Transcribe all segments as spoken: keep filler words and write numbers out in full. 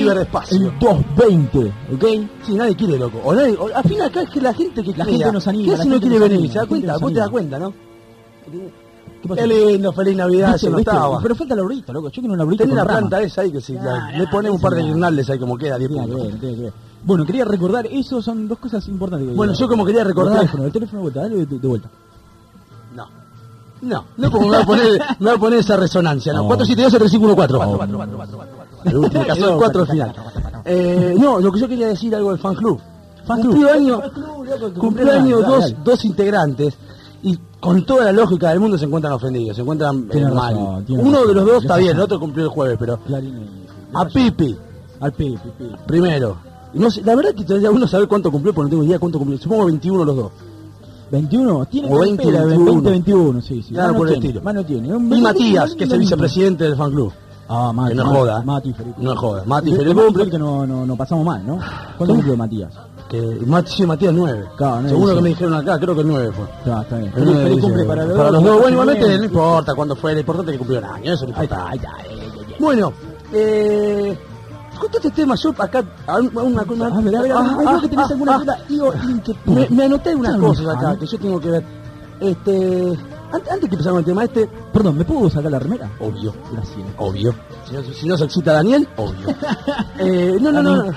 ciberespacio. El doscientos veinte, ¿ok? Sí, nadie quiere, loco. O nadie, o, al final acá es que la gente que La crea, gente nos anima, ¿qué la hace no gente quiere nos venir? anima, ¿Se da la gente cuenta? nos Vos te das anima. cuenta, ¿no? ¿Qué pasó? Qué lindo, feliz Navidad, ¿Viste, eso no viste? estaba. Pero falta el arbolito, loco. Yo quiero un arbolito Tenés con la rama. planta esa ahí que si Nah, la- nah, le ponemos un par de eso no. guirnaldes ahí como queda, diez Tiene que puntos. ver, tiene que ver. Bueno, quería recordar, eso son dos cosas importantes. Bueno, yo como quería recordar- El teléfono, el teléfono de vuelta, dale de, de vuelta. No. No, no como me va a poner, me va a poner esa resonancia, no. No. cuatro siete dos tres cinco uno cuatro. Oh. El último caso del cuatro al final. Eh, no, lo que yo quería decir algo del fan club. Fan Cumplió club. año, Fan club, loco, que cumplió cumple año años, dos, dale, dale. dos integrantes y con toda la lógica del mundo se encuentran ofendidos, se encuentran eh, Tiene mal. razón, tiene Uno razón. de los dos está Le bien, el pasa. otro cumplió el jueves, pero Clarín, eh, a Pipi, Al Pepe, Pepe. primero. Y no sé, la verdad que todavía uno sabe cuánto cumplió, porque no tengo idea cuánto cumplió. Supongo veintiuno los dos. veintiuno, tiene O veinte, campera, veintiuno. veinte, veintiuno, sí, sí. Claro, Más no por el tiene, estilo. más no tiene. Un Y veinte, Matías, que es el lo mismo. vicepresidente del fan club. Ah, Mati. Que no Mati, joda. Mati, feliz. No joda. Mati, De- feliz de Mati cumple. fue el que no, no, no pasamos mal, ¿no? ¿Cuánto cumplió Matías? Que Mati, sí, Matías nueve. Claro, nueve, Seguro sí. que me dijeron acá, creo que el nueve fue. Está, está bien. El Feliz, nueve feliz dice, cumple para los para dos. los dos. Bueno, que igualmente bien. no importa cuándo fue, lo importante es que cumplió un año, eso no Ahí está, importa. ahí está. eh, eh, eh. Bueno, eh... Con este tema yo acá a un- a una cosa. A ver, a ver, a ver, Ah, veo ah, que tenés ah, alguna ah. duda, digo, inquietud. Me, me anoté unas Claro, cosas acá ah, que yo tengo que ver. Este, an- antes que empezar con el tema este, Perdón, ¿me puedo sacar la remera? obvio, Gracias. obvio. Si no, si no se excita Daniel, obvio. eh, no, no, no. no.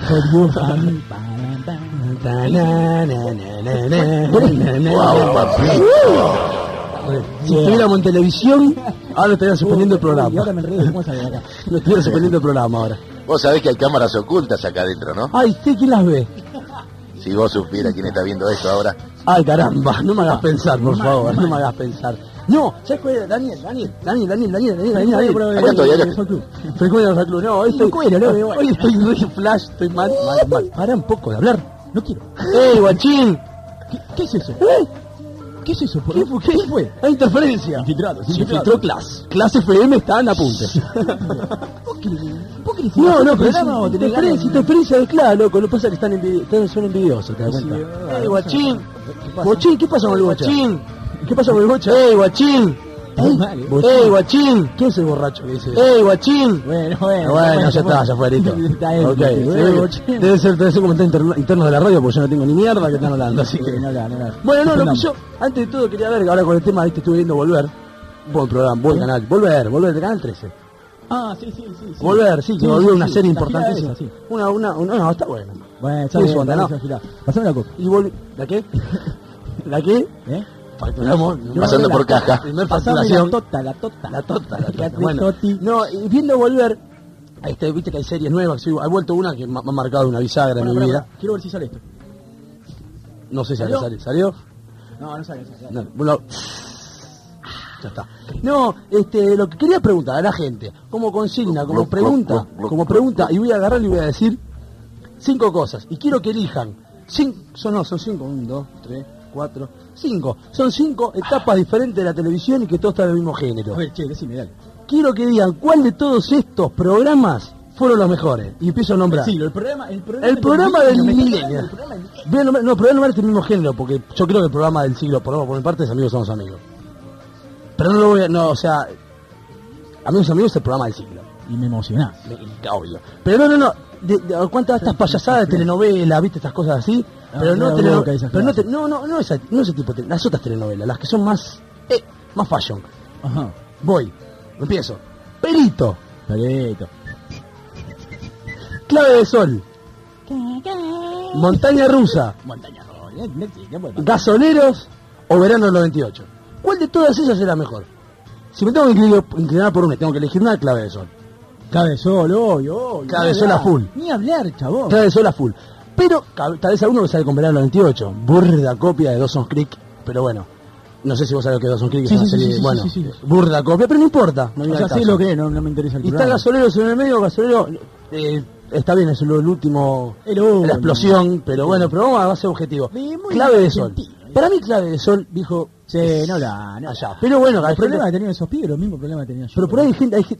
Guau, papi. Si estuviéramos en televisión, ahora estarían suspendiendo el Y ahora programa. me enredo, ¿cómo sale de acá? Lo estuvieran suspendiendo el programa ahora. Vos sabés que hay cámaras ocultas acá adentro, ¿no? Ay, sí, ¿quién las ve? Si vos supieras quién está viendo esto ahora. Ay, caramba, no me hagas pensar, por favor, no me hagas pensar. No, ¿sabes cuál era? Daniel, Daniel, Daniel, Daniel, Daniel, Daniel, Daniel, Daniel. Acá estoy, acá. Frecuencia del club, no, hoy estoy, cuero, no, igual. hoy estoy re flash, estoy mal, mal, mal. Para un poco de hablar. No quiero. ¡Ey, guachín! ¿Qué, qué es eso? ¿Eh? ¿Qué es eso? ¿Por ¿Qué fue? ¿Qué fue? Hay interferencia. Infiltrado, Se infiltrado. infiltró Class. Class F M está en apunte. ¿Vos querés, vos querés No, hacer no, un pero programa o si tenés interferencia, ganas? interferencia es claro, loco, lo que pasa es que están, envidi están son envidiosos, ¿te das Sí, cuenta? es verdad, ¡Ey, no guachín! sé. ¿Qué pasa? Guachín, ¿qué pasa con el guachín? ¿Qué pasa con el guachín? ¡Ey, guachín! Está mal, eh. ¡Ey, guachín! ¿Quién es el borracho que dice eso? ¡Ey, guachín! Bueno, bueno. Bueno, ya está, ya fue, listo. Está bien. Ok, Bueno, sí, guachín. debe ser, debe ser comentario interno, interno de la radio porque yo no tengo ni mierda que están hablando, así Sí, que... no, no, no, no. Bueno, no, lo que Entendamos. yo, antes de todo quería ver, ahora con el tema, viste, estuve viendo Volver. Buen programa, buen canal. Volver, Volver de Canal trece. Ah, sí, sí, sí. sí. Volver, sí, que Sí, volvió sí, una sí. serie La gira importantísima. esa, sí. Una, una, una, no, está buena. Bueno, está Sí, bien, su onda, está ¿no? bien, esa gira. Pasame la coca. Y volvió, ¿la qué? ¿La qué? ¿Eh? Facturamos. Pasando la por tota. caja. Primer Pasame facturación. la tota, la tota. La tota, la tota. La Bueno, toti. no, y viendo Volver, este, viste que hay series nuevas, sí, ha vuelto una que me ha marcado una bisagra Bueno, en mi pará, vida. pará. Quiero ver si sale esto. No sé si ¿Salió? sale, ¿salió? No, no sale, no sale. No, bueno, ya está. No, este, lo que quería preguntar a la gente, como consigna, como pregunta, como pregunta, y voy a agarrar y voy a decir cinco cosas. Y quiero que elijan. Cinco, son, no, son cinco, un, dos, tres, cuatro, cinco. Son cinco etapas diferentes de la televisión y que todos están del mismo género. A ver, che, decime, dale. Quiero que digan cuál de todos estos programas fueron los mejores. Y empiezo a nombrar. Sí, el programa, el programa, El programa del milenio. milenio. El programa del milenio. Voy a nombrar- no, pero voy a nombrar este mismo género, porque yo creo que el programa del siglo, por, por mi parte, es Amigos Somos Amigos. Pero no lo voy a, no, o sea, Amigos Amigos es el programa del siglo. Y me emocionás. Me- Obvio. Pero no, no, no. De, de, ¿Cuántas estas payasadas de telenovelas, viste, estas cosas así? Ah, Pero no, mira, teleno- boca esas pero no, cosas. te- no, no, no, esa, no ese tipo de tele- las otras telenovelas, las que son más, eh, más fashion. Ajá. Voy, empiezo. Perito, Perfecto. Clave de Sol, Montaña Rusa, Montaña Roll, eh, Netflix, ¿qué puede pasar? Gasoleros o Verano del noventa y ocho. ¿Cuál de todas esas será mejor? Si me tengo que inclinar, inclinar por una, tengo que elegir una, Clave de Sol. Clave de Sol, obvio, obvio. Clave de Ni Sol a hablar, full. Ni hablar, chabón. Clave de Sol a full. Pero ca- tal vez alguno que sale con Verano del noventa y ocho. Burda copia de Dawson's Creek, pero bueno. No sé si vos sabés lo que es Dawson's Creek, Sí, es una sí, sí, serie, sí, sí, bueno, sí, sí. burda copia, pero no importa. No O viene sea, al sé caso. lo que es, no, no me interesa el Y está programa. Gasoleros en el medio, Gasolero, eh, está bien, es lo, el último, El último. la explosión, pero bueno, pero vamos a ser objetivo. Sí, muy Clave de Sol. argentino. Para mí Clave de Sol, dijo, Sí, no la, no allá. la. Pero bueno, El hay problema gente, que tenían esos pibes, los mismos problemas que tenía yo. pero por ahí hay gente, hay gente,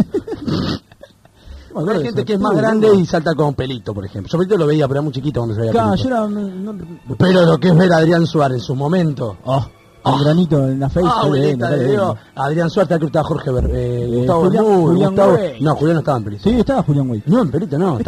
Me acuerdo hay de gente esos que es más pibes, grande ¿no? y salta con Pelito, por ejemplo. Yo Pelito lo veía, pero era muy chiquito cuando se veía Claro, Pelito. yo era... No, no- Pero lo que es ver a Adrián Suárez en su momento. Oh, el granito en la face. Ah, qué abuelita, lindo, qué le lindo. digo, Adrián Suárez, creo que estaba Jorge Ber, eh, Eh, Gustavo Julián- Bermúdez, Julián Gustavo, Güey. no, Julián no estaba en Pelito. Sí, estaba Julián Güey. No, en Pelito no.